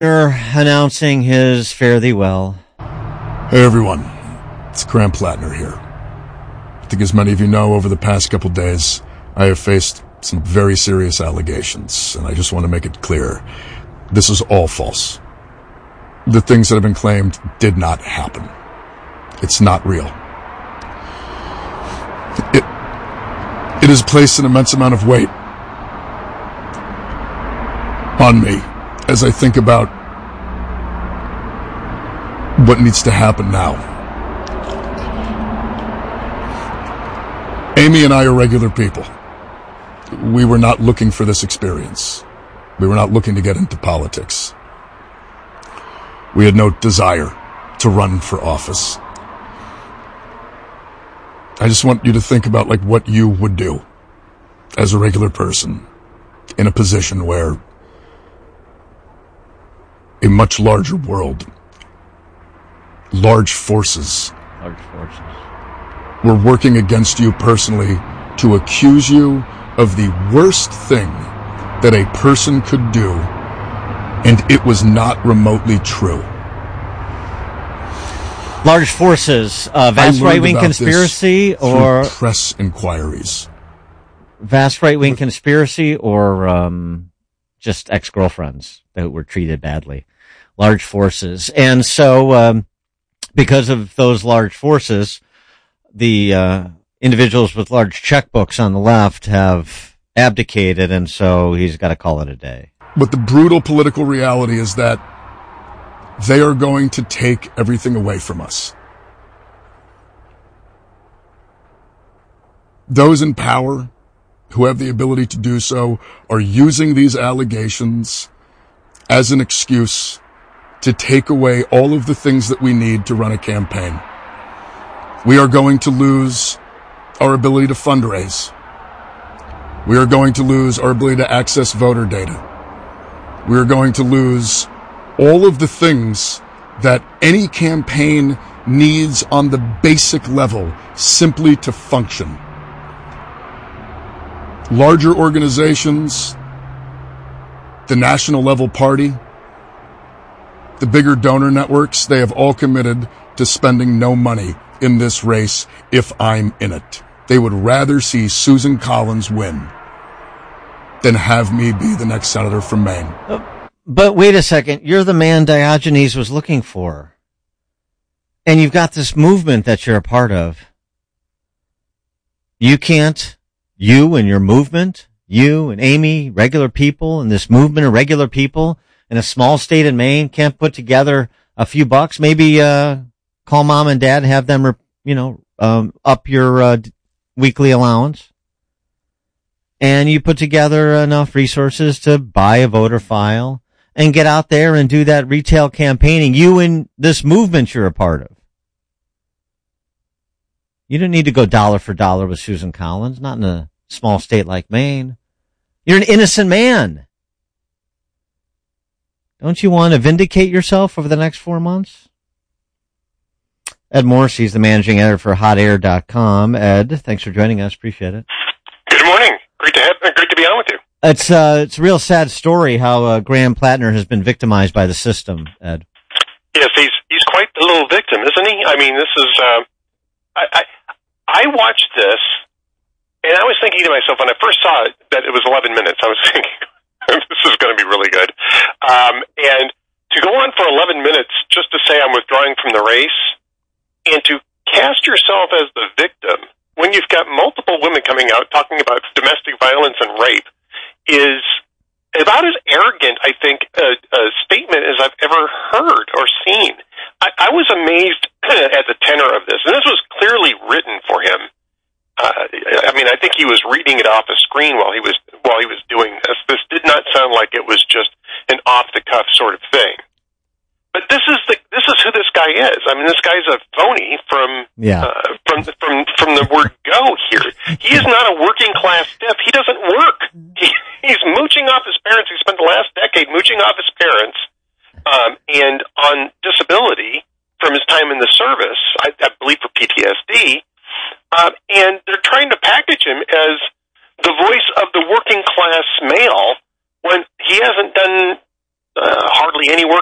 Announcing his fare thee well. Hey everyone, it's Graham Plattner here. I think as many of you know, over the past couple days, I have faced some very serious allegations, and I just want to make it clear, this is all false. The things that have been claimed did not happen. It's not real. It has placed an immense amount of weight on me as I think about what needs to happen now. Amy and I are regular people. We were not looking for this experience. We were not looking to get into politics. We had no desire to run for office. I just want you to think about like what you would do as a regular person in a position where a much larger world, large forces were working against you personally to accuse you of the worst thing that a person could do, and it was not remotely true. Large forces, vast right-wing conspiracy, or press inquiries. Vast right-wing conspiracy, or just ex-girlfriends that were treated badly. Large forces, and so because of those large forces, the individuals with large checkbooks on the left have abdicated, and so he's got to call it a day. But the brutal political reality is that they are going to take everything away from us. Those in power who have the ability to do so are using these allegations as an excuse to take away all of the things that we need to run a campaign. We are going to lose our ability to fundraise. We are going to lose our ability to access voter data. We are going to lose all of the things that any campaign needs on the basic level simply to function. Larger organizations, the national level party, the bigger donor networks, they have all committed to spending no money in this race if I'm in it. They would rather see Susan Collins win than have me be the next senator from Maine. But wait a second, you're the man Diogenes was looking for. And you've got this movement that you're a part of. You and your movement, you and Amy, regular people, and this movement of regular people in a small state in Maine can't put together a few bucks, maybe call mom and dad and have them, up your weekly allowance. And you put together enough resources to buy a voter file and get out there and do that retail campaigning. You and this movement you're a part of. You don't need to go dollar for dollar with Susan Collins, not in a small state like Maine. You're an innocent man. Don't you want to vindicate yourself over the next 4 months? Ed Morrissey's the managing editor for HotAir.com. Ed, thanks for joining us. Appreciate it. Good morning. Great to be on with you. It's a real sad story how Graham Plattner has been victimized by the system, Ed. Yes, he's quite the little victim, isn't he? I mean, this is I watched this, and I was thinking to myself when I first saw it that it was 11 minutes. I was thinking this is going to be really good, and to go on for 11 minutes just to say I'm withdrawing from the race and to cast yourself as the victim when you've got multiple women coming out talking about domestic violence and rape is about as arrogant, I think, a statement as I've ever heard or seen. I was amazed at the tenor of this, and this was clearly written for him. I think he was reading it off a screen while he was doing this. This did not sound like it was just an off-the-cuff sort of thing. But this is who this guy is. I mean, this guy's a phony from the word go here. He is not a working class stiff. He doesn't work. He's mooching off his parents. He spent the last decade mooching off his parents, and on disability from his time in the service, I believe for PTSD. And they're trying to package him as the voice of the working class male when he hasn't done hardly hardly any work